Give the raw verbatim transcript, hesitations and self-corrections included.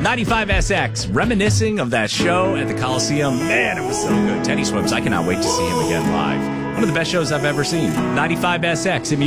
ninety-five S X, reminiscing of that show at the Coliseum. Man, it was so good. Teddy Swims, I cannot wait to see him again live. One of the best shows I've ever seen. ninety-five S X in